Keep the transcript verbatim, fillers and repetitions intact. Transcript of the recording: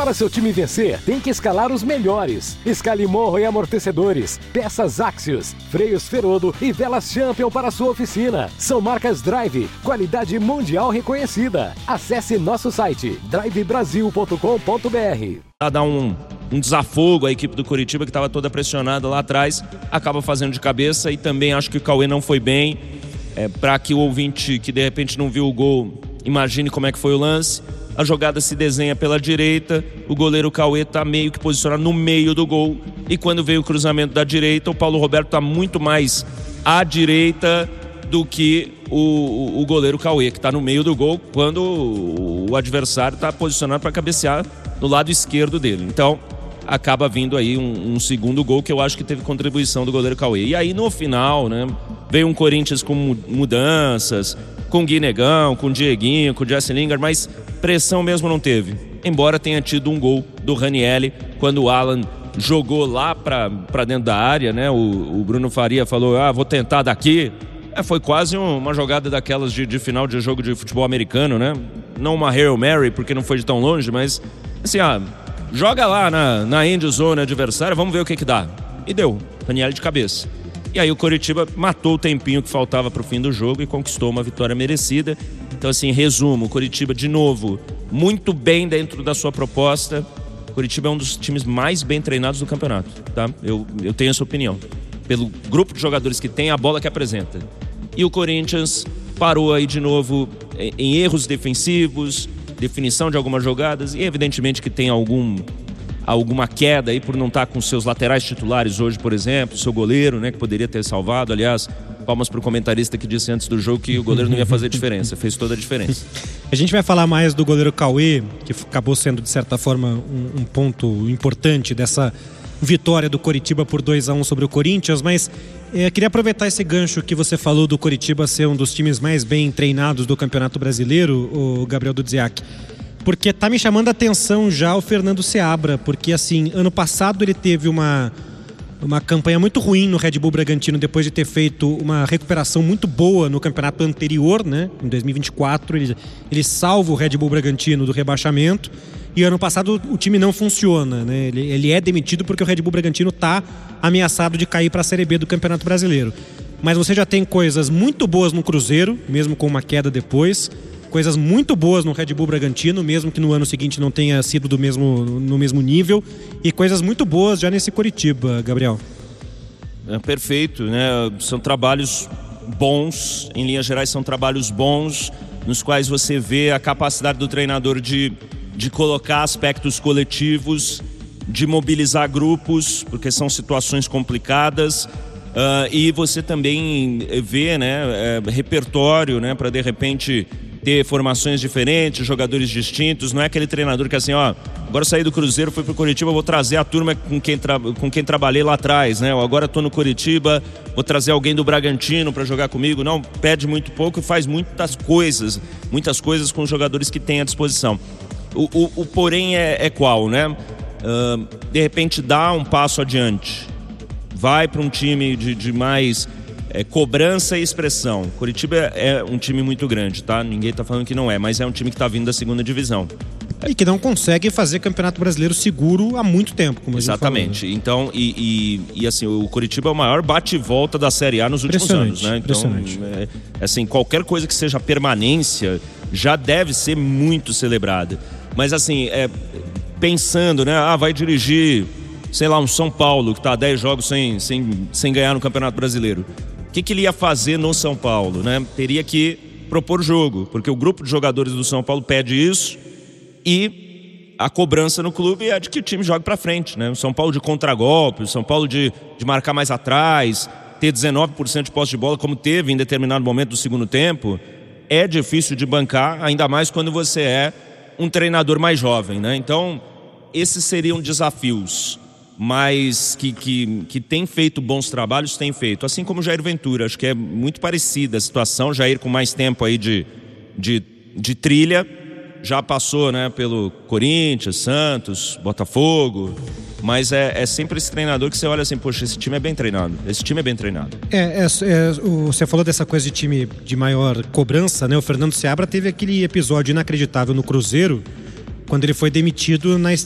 Para seu time vencer, tem que escalar os melhores. Escale morro e amortecedores, peças Axios, freios Ferodo e velas Champion para sua oficina. São marcas Drive, qualidade mundial reconhecida. Acesse nosso site drive brasil ponto com ponto b r. Dar um, um desafogo à equipe do Coritiba, que estava toda pressionada lá atrás, acaba fazendo de cabeça. E também acho que o Cauê não foi bem, é, para que o ouvinte que de repente não viu o gol imagine como é que foi o lance. A jogada se desenha pela direita, o goleiro Cauê está meio que posicionado no meio do gol, e quando veio o cruzamento da direita, o Paulo Roberto está muito mais à direita do que o, o goleiro Cauê, que está no meio do gol, quando o, o adversário está posicionado para cabecear no lado esquerdo dele. Então acaba vindo aí um, um segundo gol, que eu acho que teve contribuição do goleiro Cauê. E aí no final, né, veio um Corinthians com mudanças, com o Gui Negão, com o Dieguinho, com o Jesse Lingard, mas pressão mesmo não teve. Embora tenha tido um gol do Ranieri, quando o Alan jogou lá pra, pra dentro da área, né? O, o Bruno Faria falou, ah, vou tentar daqui. É, foi quase um, uma jogada daquelas de, de final de jogo de futebol americano, né? Não uma Hail Mary, porque não foi de tão longe, mas assim, ah, joga lá na, na end zone adversária, vamos ver o que que dá. E deu, Ranieri de cabeça. E aí o Coritiba matou o tempinho que faltava para o fim do jogo e conquistou uma vitória merecida. Então, assim, resumo, o Coritiba, de novo, muito bem dentro da sua proposta. O Coritiba é um dos times mais bem treinados do campeonato, tá? Eu, eu tenho essa opinião. Pelo grupo de jogadores que tem, a bola que apresenta. E o Corinthians parou aí de novo em, em erros defensivos, definição de algumas jogadas, e evidentemente que tem algum... alguma queda aí por não estar com seus laterais titulares hoje, por exemplo, seu goleiro, né, que poderia ter salvado. Aliás, palmas para o comentarista que disse antes do jogo que o goleiro não ia fazer diferença, fez toda a diferença. A gente vai falar mais do goleiro Cauê, que acabou sendo de certa forma um, um ponto importante dessa vitória do Coritiba por dois a um sobre o Corinthians, mas é, queria aproveitar esse gancho que você falou do Coritiba ser um dos times mais bem treinados do Campeonato Brasileiro, o Gabriel Dudziak. Porque tá me chamando a atenção já o Fernando Seabra, porque assim, ano passado ele teve uma, uma campanha muito ruim no Red Bull Bragantino, depois de ter feito uma recuperação muito boa no campeonato anterior, né? Em dois mil e vinte e quatro ele, ele salva o Red Bull Bragantino do rebaixamento, e ano passado o time não funciona, né? Ele, ele é demitido porque o Red Bull Bragantino tá ameaçado de cair para a Série B do Campeonato Brasileiro. Mas você já tem coisas muito boas no Cruzeiro, mesmo com uma queda depois, coisas muito boas no Red Bull Bragantino, mesmo que no ano seguinte não tenha sido do mesmo, no mesmo nível, e coisas muito boas já nesse Coritiba, Gabriel. É perfeito, né? São trabalhos bons, em linhas gerais são trabalhos bons, nos quais você vê a capacidade do treinador de, de colocar aspectos coletivos, de mobilizar grupos, porque são situações complicadas. Uh, e você também vê, né, é, repertório, né, para de repente ter formações diferentes, jogadores distintos. Não é aquele treinador que assim, ó, agora saí do Cruzeiro, fui pro Coritiba, vou trazer a turma com quem, tra... com quem trabalhei lá atrás, né? Ou agora tô no Coritiba, vou trazer alguém do Bragantino para jogar comigo. Não, pede muito pouco e faz muitas coisas, muitas coisas com os jogadores que tem à disposição. O, o, o porém é, é qual, né? Uh, de repente dá um passo adiante, vai para um time de, de mais é, cobrança e expressão. Coritiba é um time muito grande, tá? Ninguém tá falando que não é, mas é um time que tá vindo da segunda divisão. E que não consegue fazer Campeonato Brasileiro seguro há muito tempo, como exatamente. A gente falou, né? Então, e, e, e assim, o Coritiba é o maior bate-volta da Série A nos últimos anos, né? Então, é, assim, qualquer coisa que seja permanência já deve ser muito celebrada. Mas assim, é, pensando, né? Ah, vai dirigir, sei lá, um São Paulo que está há dez jogos sem, sem, sem ganhar no Campeonato Brasileiro. O que, que ele ia fazer no São Paulo, né? Teria que propor jogo, porque o grupo de jogadores do São Paulo pede isso, e a cobrança no clube é de que o time jogue para frente, né? O São Paulo de contragolpe, o São Paulo de, de marcar mais atrás, ter dezenove por cento de posse de bola, como teve em determinado momento do segundo tempo, é difícil de bancar, ainda mais quando você é um treinador mais jovem, né? Então, esses seriam desafios, mas que, que, que tem feito bons trabalhos, tem feito. Assim como o Jair Ventura, acho que é muito parecida a situação. Jair com mais tempo aí de, de, de trilha, já passou, né, pelo Corinthians, Santos, Botafogo, mas é, é sempre esse treinador que você olha assim, poxa, esse time é bem treinado, esse time é bem treinado. É, é, é o, você falou dessa coisa de time de maior cobrança, né? O Fernando Seabra teve aquele episódio inacreditável no Cruzeiro, quando ele foi demitido na